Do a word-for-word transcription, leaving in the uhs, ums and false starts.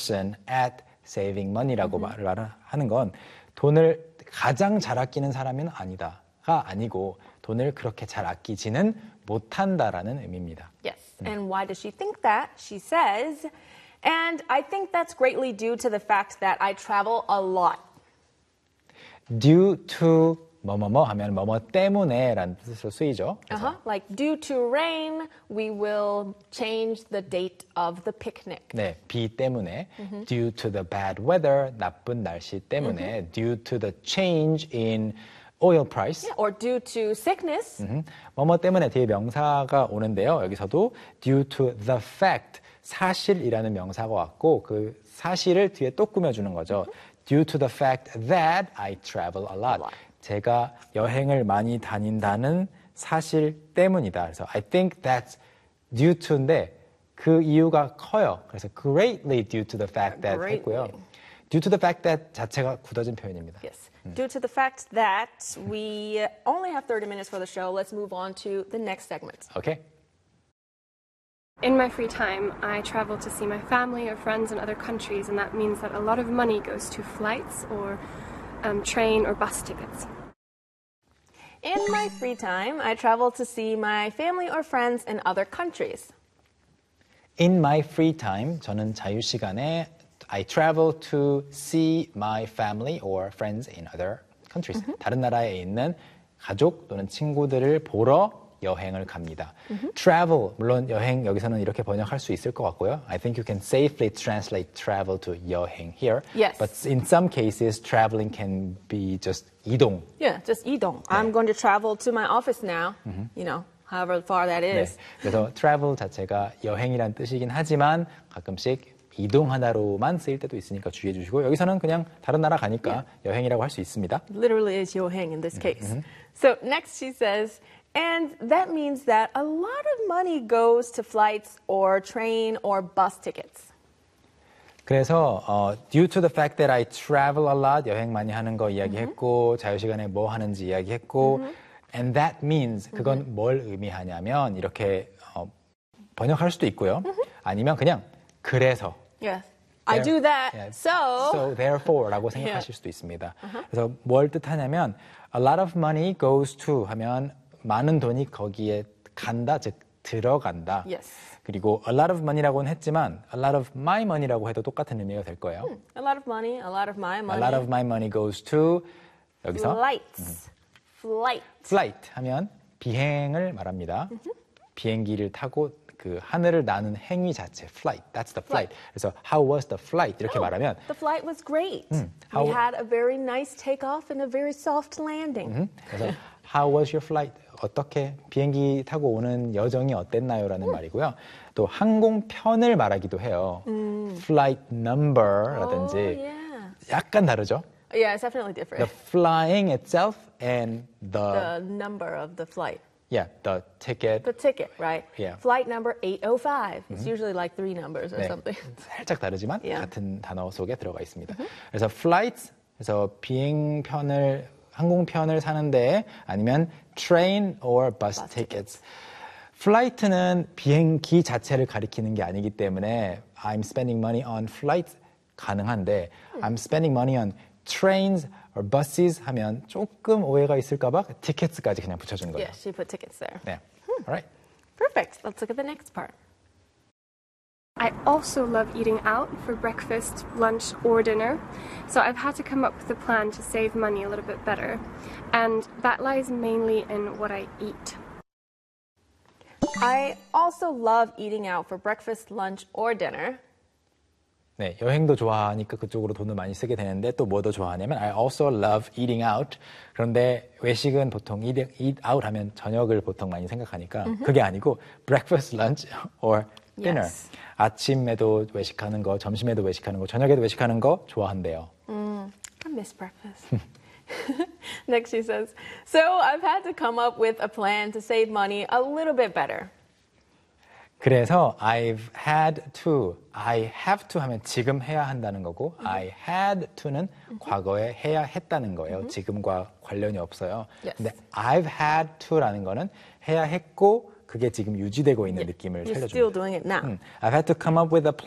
person at saving money라고 mm-hmm. 말을 하는 건 돈을 가장 잘 아끼는 사람은 아니다가 아니고 돈을 그렇게 잘 아끼지는 못한다라는 의미입니다. Yes. And why does she think that? She says, and I think that's greatly due to the fact that I travel a lot. Due to 뭐뭐뭐 하면 뭐뭐 때문에라는 뜻으로 쓰이죠. Uh-huh. Like due to rain, we will change the date of the picnic. 네, 비 때문에. Mm-hmm. Due to the bad weather, 나쁜 날씨 때문에. Mm-hmm. Due to the change in oil price. Yeah, or due to sickness. Mm-hmm. 뭐뭐 때문에 뒤에 명사가 오는데요. 여기서도 due to the fact, 사실이라는 명사가 왔고 그 사실을 뒤에 또 꾸며주는 거죠. Mm-hmm. Due to the fact that I travel a lot. A lot. 제가 여행을 많이 다닌다는 사실 때문이다. 그래서 I think that's due to인데 그 이유가 커요. 그래서 greatly due to the fact that greatly. 했고요. Due to the fact that 자체가 굳어진 표현입니다. Yes. 음. Due to the fact that we only have thirty minutes for the show, let's move on to the next segment. Okay. In my free time, I travel to see my family or friends in other countries, and that means that a lot of money goes to flights or um, train or bus tickets. In my free time, I travel to see my family or friends in other countries. In my free time, 저는 자유 시간에 I travel to see my family or friends in other countries. Mm-hmm. 다른 나라에 있는 가족 또는 친구들을 보러 여행을 갑니다. Mm-hmm. Travel, 물론 여행 여기서는 이렇게 번역할 수 있을 것 같고요. I think you can safely translate travel to 여행 here. Yes. But in some cases, traveling can be just 이동. Yeah, just 이동. 네. I'm going to travel to my office now. Mm-hmm. You know, however far that is. 네. 그래서 travel 자체가 여행이란 뜻이긴 하지만 가끔씩 이동하다로만 쓰일 때도 있으니까 주의해 주시고 여기서는 그냥 다른 나라 가니까 yeah. 여행이라고 할 수 있습니다. Literally is 여행 in this case. Mm-hmm. So next she says, and that means that a lot of money goes to flights or train or bus tickets. 그래서 uh, due to the fact that I travel a lot, 여행 많이 하는 거 이야기했고 mm-hmm. 자유시간에 뭐 하는지 이야기했고 mm-hmm. and that means 그건 mm-hmm. 뭘 의미하냐면 이렇게 어, 번역할 수도 있고요. Mm-hmm. 아니면 그냥 그래서 Yes. I do that, yeah, so... So therefore라고 생각하실 yeah. 수도 있습니다. Uh-huh. 그래서 뭘 뜻하냐면 a lot of money goes to 하면 많은 돈이 거기에 간다, 즉 들어간다. Yes. 그리고 a lot of money라고는 했지만 a lot of my money라고 해도 똑같은 의미가 될 거예요. Hmm. A lot of money, a lot of my money. A lot of my money goes to 여기서 Flights. 음. Flight. Flight 하면 비행을 말합니다. Mm-hmm. 비행기를 타고 그 하늘을 나는 행위 자체, flight. That's the flight. 그래서 how was the flight? 이렇게 oh, 말하면 the flight was great. 음, how, We had a very nice takeoff and a very soft landing. 음, 그래서 how was your flight? 어떻게 비행기 타고 오는 여정이 어땠나요?라는 음. 말이고요. 또 항공편을 말하기도 해요. 음. Flight number라든지 oh, yeah. 약간 다르죠? Yeah, it's definitely different. The flying itself and the the number of the flight. Yeah, the ticket. The ticket, right? Yeah. Flight number eight oh five. It's Mm-hmm. usually like three numbers or 네, something. 살짝 다르지만 yeah. 같은 단어 속에 들어가 있습니다. Mm-hmm. 그래서 flights, 그래서 비행편을 항공편을 사는데 아니면 train or bus, bus tickets. flight는 비행기 자체를 가리키는 게 아니기 때문에 I'm spending money on flights 가능한데 mm. I'm spending money on trains or buses 하면 조금 오해가 있을까봐 tickets까지 그냥 붙여주는 거예요. Yeah, she put tickets there. 네. Hmm. All right. Perfect. Let's look at the next part. I also love eating out for breakfast, lunch, or dinner. So I've had to come up with a plan to save money a little bit better. And that lies mainly in what I eat. I also love eating out for breakfast, lunch, or dinner. 네, 여행도 좋아하니까 그쪽으로 돈을 많이 쓰게 되는데 또 뭐 더 좋아하냐면 I also love eating out. 그런데 외식은 보통 eat, eat out 하면 저녁을 보통 많이 생각하니까 mm-hmm. 그게 아니고 breakfast, lunch, or dinner. Yes. 아침에도 외식하는 거, 점심에도 외식하는 거, 저녁에도 외식하는 거 좋아한대요. Mm, I miss breakfast. Next she says, so I've had to come up with a plan to save money a little bit better. 그래서 I've had to, I have to 하면 지금 해야 한다는 거고 mm-hmm. I had to는 mm-hmm. 과거에 해야 했다는 거예요. Mm-hmm. 지금과 관련이 없어요. Yes. 근데 I've had to라는 거는 해야 했고 그게 지금 유지되고 있는 yeah. 느낌을 You're 살려줍니다. still doing it now. 음, I've had to come up with a